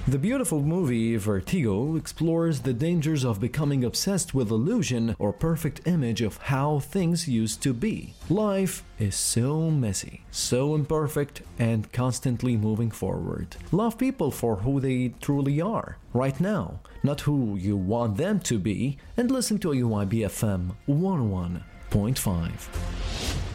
The beautiful movie Vertigo explores the dangers of becoming obsessed with illusion or perfect image of how things used to be. Life is so messy, so imperfect, and constantly moving forward. Love people for who they truly are, right now, not who you want them to be, and listen to UIBFM 101.5.